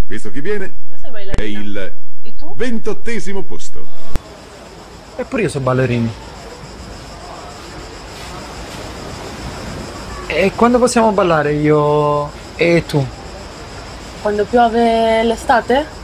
Visto chi viene, Io sei è ballerina. il E tu? 28° posto. Eppure io so ballerini. E quando possiamo ballare io e tu? Quando piove l'estate?